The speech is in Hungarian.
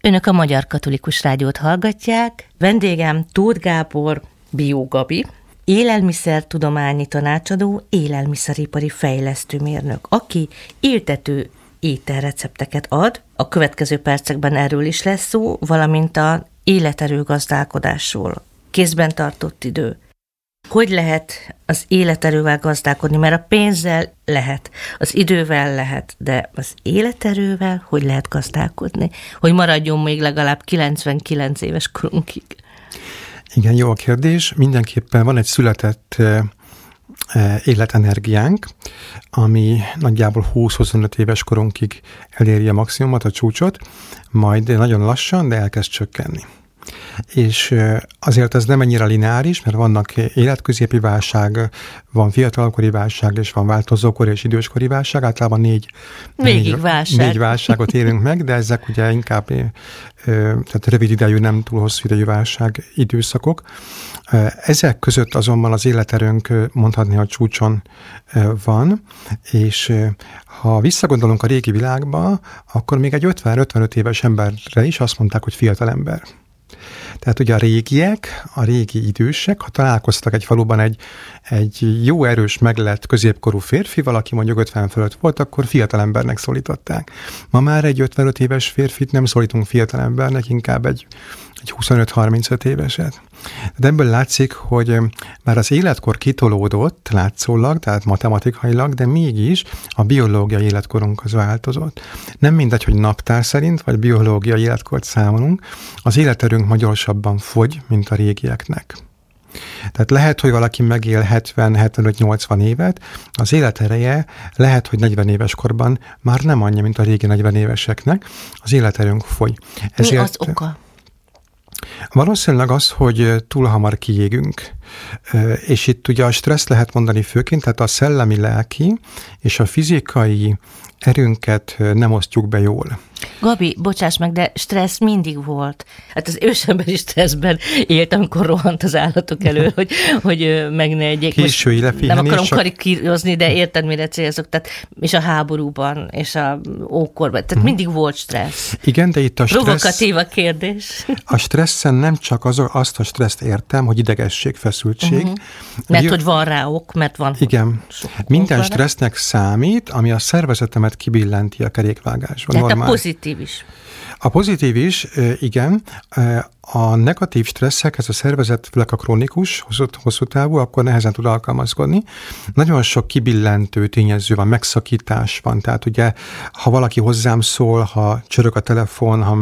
Önök a Magyar Katolikus Rádiót hallgatják. Vendégem Tóth Gábor, Bió Gabi, élelmiszertudományi tanácsadó, élelmiszeripari fejlesztőmérnök, aki éltető ételrecepteket ad. A következő percekben erről is lesz szó, valamint a életerő gazdálkodásról. Kézben tartott idő. Hogy lehet az életerővel gazdálkodni? Mert a pénzzel lehet, az idővel lehet, de az életerővel hogy lehet gazdálkodni? Hogy maradjon még legalább 99 éves korunkig. Igen, jó a kérdés. Mindenképpen van egy született életenergiánk, ami nagyjából 20-25 éves korunkig eléri a maximumot, a csúcsot, majd nagyon lassan, de elkezd csökkenni. És azért ez nem ennyire lineáris, mert vannak életközépi válság, van fiatalkori válság, és van változókori és időskori válság, általában négy válságot élünk meg, de ezek ugye inkább tehát rövid idejű, nem túl hosszú idejű válság időszakok. Ezek között azonban az életerőnk mondhatni, hogy csúcson van, és ha visszagondolunk a régi világba, akkor még egy 50-55 éves emberre is azt mondták, hogy fiatal ember. Tehát ugye a régiek, a régi idősek, ha találkoztak egy faluban egy jó erős, meglett középkorú férfival, aki mondjuk 50 fölött volt, akkor fiatalembernek szólították. Ma már egy 55 éves férfit nem szólítunk fiatalembernek, inkább egy 25-35 éveset. De ebből látszik, hogy már az életkor kitolódott látszólag, tehát matematikailag, de mégis a biológiai életkorunk az változott. Nem mindegy, hogy naptár szerint, vagy biológiai életkort számolunk, az életerőnk ma gyorsabban fogy, mint a régieknek. Tehát lehet, hogy valaki megél 70-75-80 évet, az életereje lehet, hogy 40 éves korban már nem annyi, mint a régi 40 éveseknek, az életerőnk fogy. Mi az oka? Valószínűleg az, hogy túl hamar kiégünk. És itt ugye a stressz lehet mondani főként, tehát a szellemi, lelki és a fizikai erőnket nem osztjuk be jól. Gabi, bocsáss meg, de stressz mindig volt. Hát az ősemberi stresszben élt, amikor rohant az állatok elől, hogy meg ne egyék. Késői lepihenés. Nem akarom karikírozni, de érted, mire célzok. Tehát, és a háborúban, és a ókorban. Tehát mindig volt stressz. Igen, de itt a stressz... Provokatív a kérdés. A stresszen nem csak azt a stresszt értem, hogy idegesség, feszültség. Mert hogy van rá ok, mert van... Igen. Minden stressznek számít, ami a szervezetemet kibillenti a kerékvágásban. Tehát a pozitív is. A pozitív is, igen. A negatív stresszekhez a szervezet, főleg a krónikus, hosszú távú, akkor nehezen tud alkalmazkodni. Nagyon sok kibillentő tényező van, megszakítás van. Tehát ugye, ha valaki hozzám szól, ha csörög a telefon, ha